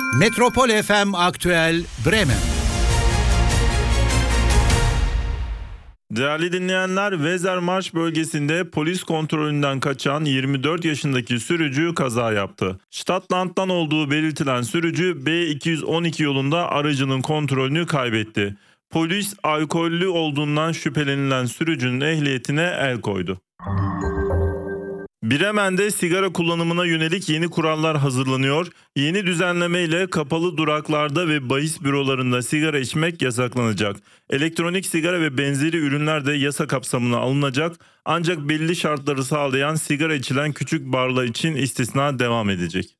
Metropol FM Aktüel Bremen. Değerli dinleyenler, Wesermarsch bölgesinde polis kontrolünden kaçan 24 yaşındaki sürücü kaza yaptı. Stadtland'dan olduğu belirtilen sürücü B212 yolunda aracının kontrolünü kaybetti. Polis alkollü olduğundan şüphelenilen sürücünün ehliyetine el koydu. Bremen'de sigara kullanımına yönelik yeni kurallar hazırlanıyor. Yeni düzenlemeyle kapalı duraklarda ve bahis bürolarında sigara içmek yasaklanacak. Elektronik sigara ve benzeri ürünler de yasa kapsamına alınacak. Ancak belli şartları sağlayan sigara içilen küçük barlar için istisna devam edecek.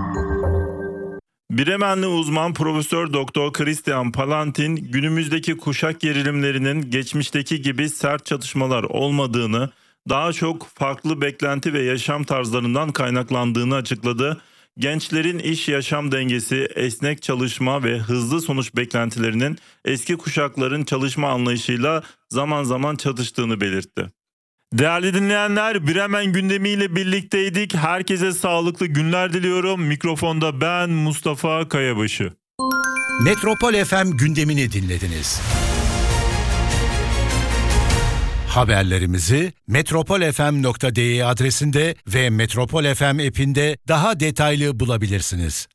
Bremenli uzman Profesör Doktor Christian Palantin, günümüzdeki kuşak gerilimlerinin geçmişteki gibi sert çatışmalar olmadığını, daha çok farklı beklenti ve yaşam tarzlarından kaynaklandığını açıkladı. Gençlerin iş-yaşam dengesi, esnek çalışma ve hızlı sonuç beklentilerinin eski kuşakların çalışma anlayışıyla zaman zaman çatıştığını belirtti. Değerli dinleyenler, Bremen gündemiyle birlikteydik. Herkese sağlıklı günler diliyorum. Mikrofonda ben Mustafa Kayabaşı. Metropol FM gündemini dinlediniz. Haberlerimizi metropolfm.de adresinde ve Metropol FM app'inde daha detaylı bulabilirsiniz.